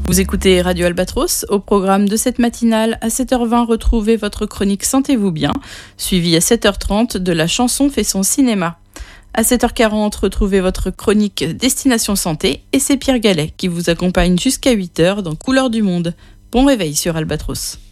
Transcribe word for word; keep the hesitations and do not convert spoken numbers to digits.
Vous écoutez Radio Albatros. Au programme de cette matinale, à sept heures vingt, retrouvez votre chronique Sentez-vous bien, suivie à sept heures trente de La chanson fait son cinéma. À sept heures quarante, retrouvez votre chronique Destination Santé et c'est Pierre Gallet qui vous accompagne jusqu'à huit heures dans Couleurs du Monde. Bon réveil sur Albatros.